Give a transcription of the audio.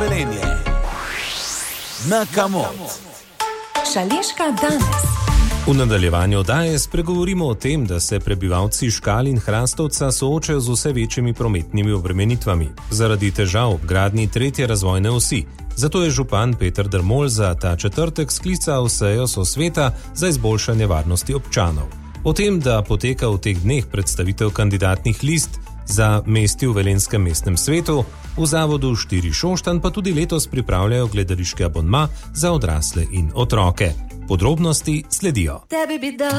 Velenje. Na Kamot. Šaleška danes. V nadaljevanju oddaje spregovorimo o tem, da se prebivalci Škal in Hrastovca soočajo z vse večjimi prometnimi obremenitvami zaradi težav v gradnji tretje razvojne osi. Zato je župan Peter Dermol za ta četrtek sklical sejo sosveta za izboljšanje varnosti občanov. O tem, da poteka v teh dneh predstavitev kandidatnih list za mesti v Velenskem mestnem svetu, v zavodu 4 Šoštanj pa tudi letos pripravljajo gledališki abonma za odrasle in otroke. Podrobnosti sledijo.